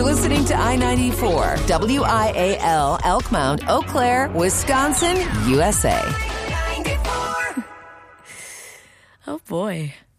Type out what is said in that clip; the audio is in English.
You're listening to I-94, WIAL, Elkmount, Eau Claire, Wisconsin, USA. Oh, boy.